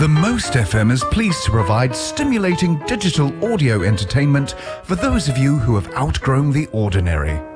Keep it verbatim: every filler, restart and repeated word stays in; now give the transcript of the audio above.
The Most F M is pleased to provide stimulating digital audio entertainment for those of you who have outgrown the ordinary.